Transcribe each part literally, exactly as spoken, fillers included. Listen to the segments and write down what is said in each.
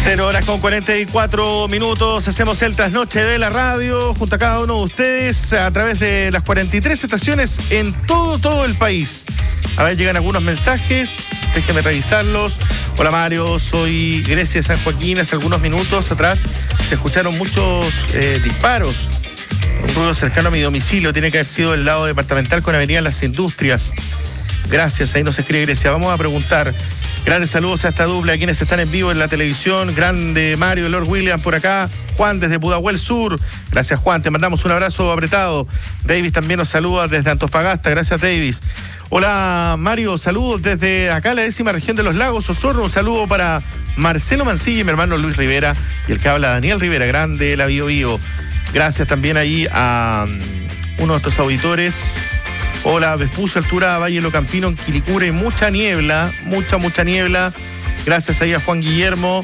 Cero horas con cuarenta y cuatro minutos. Hacemos el trasnoche de la radio junto a cada uno de ustedes a través de las cuarenta y tres estaciones en todo, todo el país. A ver, llegan algunos mensajes, déjenme revisarlos. Hola Mario, soy Grecia de San Joaquín. Hace algunos minutos atrás se escucharon muchos eh, disparos. Un ruido cercano a mi domicilio. Tiene que haber sido el lado departamental con Avenida Las Industrias. Gracias, ahí nos escribe Grecia. Vamos a preguntar. Grandes saludos a esta dupla, a quienes están en vivo en la televisión. Grande Mario, Lord William por acá. Juan desde Pudahuel Sur. Gracias, Juan. Te mandamos un abrazo apretado. Davis también nos saluda desde Antofagasta. Gracias, Davis. Hola, Mario. Saludos desde acá, la décima región de los lagos, Osorno. Un saludo para Marcelo Mancilla y mi hermano Luis Rivera. Y el que habla, Daniel Rivera, grande la Bio Bio. Gracias también ahí a um, uno de nuestros auditores. Hola, Vespucio, altura Valle Locampino, en Quilicura, y mucha niebla, mucha, mucha niebla. Gracias ahí a Juan Guillermo.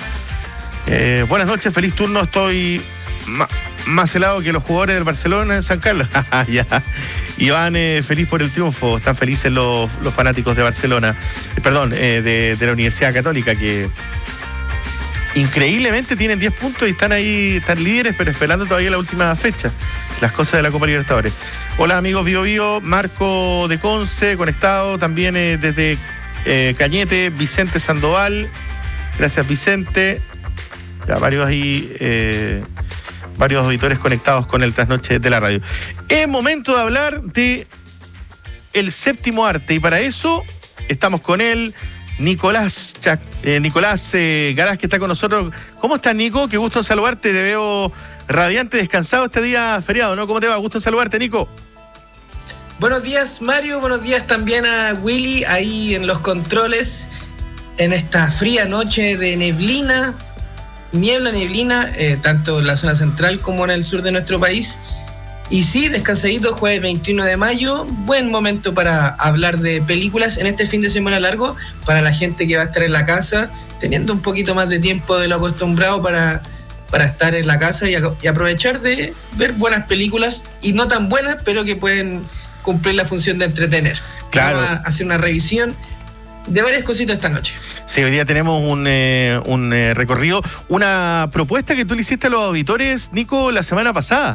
Eh, buenas noches, feliz turno. Estoy ma- más helado que los jugadores del Barcelona en San Carlos. Ya. Iván, eh, feliz por el triunfo. Están felices los, los fanáticos de Barcelona. Eh, perdón, eh, de, de la Universidad Católica, que increíblemente tienen diez puntos y están ahí, están líderes, pero esperando todavía la última fecha. Las cosas de la Copa Libertadores. Hola amigos Bio Bio, Marco de Conce, conectado también eh, desde eh, Cañete, Vicente Sandoval. Gracias Vicente. Ya, varios ahí, eh, varios auditores conectados con el trasnoche de la radio. Es momento de hablar de el séptimo arte y para eso estamos con él, Nicolás Chac, eh, Nicolás eh, Garaz, que está con nosotros. ¿Cómo estás, Nico? Qué gusto en saludarte, te veo radiante, descansado este día feriado, ¿no? ¿Cómo te va? Gusto en saludarte, Nico. Buenos días, Mario. Buenos días también a Willy, ahí en los controles, en esta fría noche de neblina, niebla, neblina, eh, tanto en la zona central como en el sur de nuestro país. Y sí, descansadito, jueves veintiuno de mayo, buen momento para hablar de películas en este fin de semana largo, para la gente que va a estar en la casa, teniendo un poquito más de tiempo de lo acostumbrado para... para estar en la casa y, a, y aprovechar de ver buenas películas, y no tan buenas, pero que pueden cumplir la función de entretener. Claro. Vamos a hacer una revisión de varias cositas esta noche. Sí, hoy día tenemos un, eh, un eh, recorrido, una propuesta que tú le hiciste a los auditores, Nico, la semana pasada.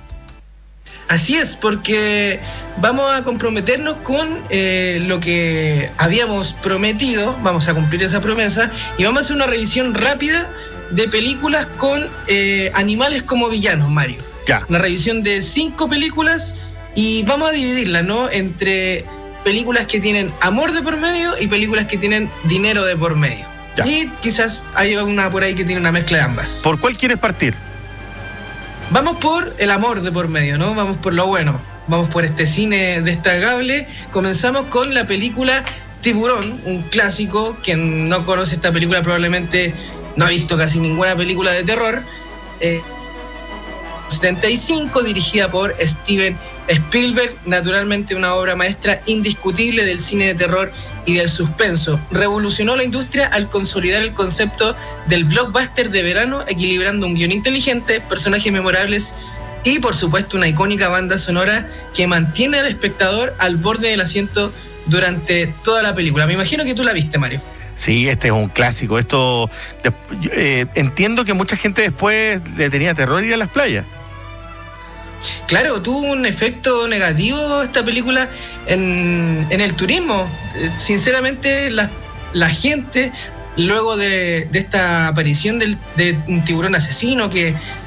Así es, porque vamos a comprometernos con eh, lo que habíamos prometido, vamos a cumplir esa promesa, y vamos a hacer una revisión rápida de películas con eh, animales como villanos, Mario. Ya. Una revisión de cinco películas y vamos a dividirla, ¿no? Entre películas que tienen amor de por medio y películas que tienen dinero de por medio. Ya. Y quizás hay una por ahí que tiene una mezcla de ambas. ¿Por cuál quieres partir? Vamos por el amor de por medio, ¿no? Vamos por lo bueno. Vamos por este cine destacable. Comenzamos con la película Tiburón, un clásico. Quien no conoce esta película probablemente no ha visto casi ninguna película de terror. Eh, setenta y cinco, dirigida por Steven Spielberg, naturalmente una obra maestra indiscutible del cine de terror y del suspenso. Revolucionó la industria al consolidar el concepto del blockbuster de verano, equilibrando un guión inteligente, personajes memorables y, por supuesto, una icónica banda sonora que mantiene al espectador al borde del asiento durante toda la película. Me imagino que tú la viste, Mario. Sí, este es un clásico. Esto eh, entiendo que mucha gente después le tenía terror ir a las playas. Claro, tuvo un efecto negativo esta película en, en el turismo. Sinceramente, la, la gente, luego de, de esta aparición del, de un tiburón asesino que